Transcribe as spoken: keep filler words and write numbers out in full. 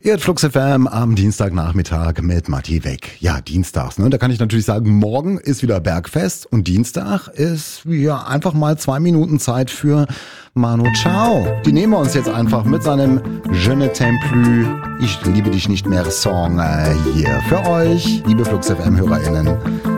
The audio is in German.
Ihr hört Flux F M am Dienstagnachmittag mit Matti Weg. Ja, dienstags, ne? Da kann ich natürlich sagen, morgen ist wieder Bergfest und Dienstag ist ja einfach mal zwei Minuten Zeit für Manu Chao. Die nehmen wir uns jetzt einfach mit seinem Je ne t'aime plus, ich liebe dich nicht mehr Song äh, hier für euch, liebe Flux F M-HörerInnen.